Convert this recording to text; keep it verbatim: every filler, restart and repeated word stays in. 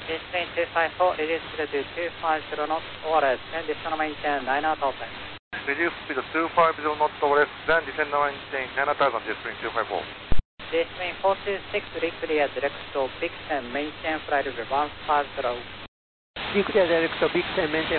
Eastwind two five four, reduce speed to two five zero knots or less, then descend and maintain nine knot open. Reduce speed two five zero knots or less, then descend and maintain nine thousand, Eastwind two five four. Eastwind four two six, reclear direct to Big Ten, maintain flight level one five zero. Declare direct to Big Ten, maintain